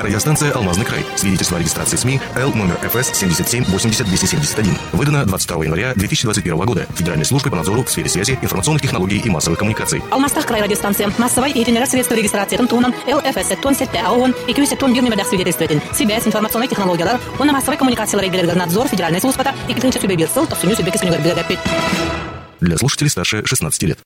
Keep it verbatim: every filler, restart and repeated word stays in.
Радиостанция «Алмазный край». Свидетельство о регистрации СМИ Л номер эф эс семьдесят семь восемьдесят двести семьдесят один. Выдано двадцать второго января две тысячи двадцать первого года Федеральной службой по надзору в сфере связи, информационных технологий и массовых коммуникаций. Алмазтах край радиостанция. Массовой и генерация средства регистрации Тунтунан Л эф эс тон сетте аон и кюсе тон бирный медах свидетельствует. Связь, информационные технологии, он массовой коммуникации регулярный надзор Федеральной службы и клинча субъект ссыл, то все нюс и беки с Для слушателей старше шестнадцати лет.